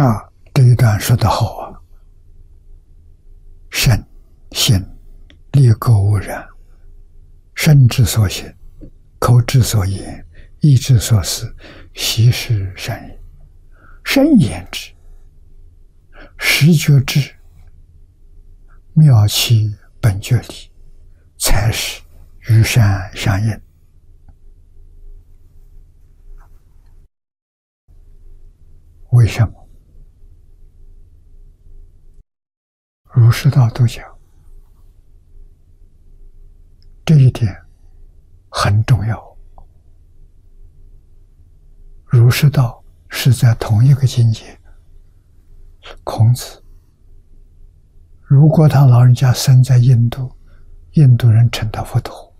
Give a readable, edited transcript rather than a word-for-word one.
这一段说得好啊，身心离垢污染，身之所行，口之所言，意之所思，悉是善也。善言之，实觉之，妙其本觉理，才是与善相应。为什么？儒释道都讲，这一点很重要。儒释道是在同一个境界。孔子，如果他老人家生在印度，印度人称他佛陀；